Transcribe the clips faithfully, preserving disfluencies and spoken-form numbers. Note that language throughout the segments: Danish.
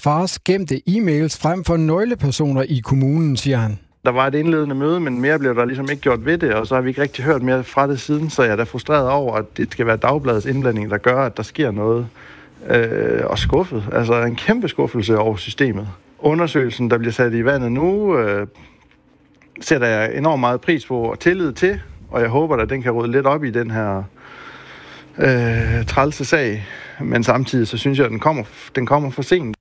fars gemte e-mails frem for nøglepersoner i kommunen, siger han. Der var et indledende møde, men mere blev der ligesom ikke gjort ved det, og så har vi ikke rigtig hørt mere fra det siden, så jeg er da frustreret over, at det skal være Dagbladets indblanding, der gør, at der sker noget. Øh, og skuffet. Altså en kæmpe skuffelse over systemet. Undersøgelsen, der bliver sat i vandet nu, øh, sætter jeg enormt meget pris på og tillid til, og jeg håber, at den kan rydde lidt op i den her øh, trælse sag. Men samtidig så synes jeg, at den kommer, den kommer for sent.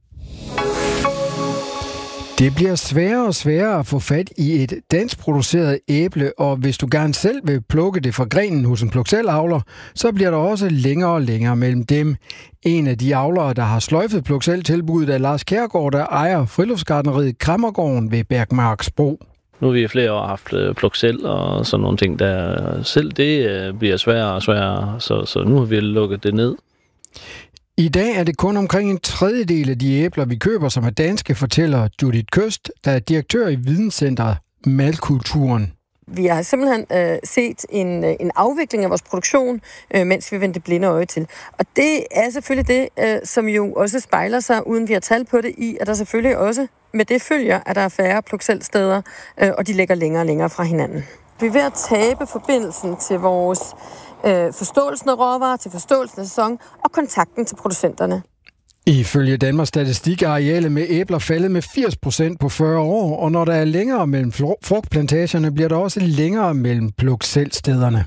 Det bliver sværere og sværere at få fat i et danskproduceret æble, og hvis du gerne selv vil plukke det fra grenen hos en pluk-selv-avler, så bliver der også længere og længere mellem dem. En af de avlere, der har sløjfet pluk-selv-tilbuddet, er Lars Kjærgaard, der ejer friluftsgartneriet Kræmmergården ved Bergmarksbro. Nu har vi i flere år haft pluk-selv og sådan nogle ting, der selv det bliver sværere og sværere, så, så nu har vi lukket det ned. I dag er det kun omkring en tredjedel af de æbler, vi køber, som er danske, fortæller Judith Køst, der er direktør i Videnscenter Malkulturen. Vi har simpelthen øh, set en, øh, en afvikling af vores produktion, øh, mens vi vendte blinde øje til. Og det er selvfølgelig det, øh, som jo også spejler sig, uden vi har tal på det, i, at der selvfølgelig også med det følger, at der er færre pluk-selv-steder, øh, og de ligger længere og længere fra hinanden. Vi er ved at tabe forbindelsen til vores øh, forståelsen af råvarer, til forståelsen af sæson og kontakten til producenterne. Ifølge Danmarks Statistik er arealet med æbler faldet med firs procent på fyrre år, og når der er længere mellem frugtplantagerne, bliver der også længere mellem pluk-selv-stederne.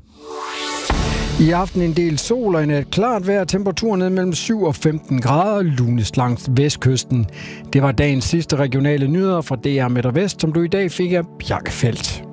I aften en del sol og en et klart vejr, temperaturen ned mellem syv og femten grader, lunest langs vestkysten. Det var dagens sidste regionale nyheder fra D R Midt og Vest, som du i dag fik af Bjarke Feldt.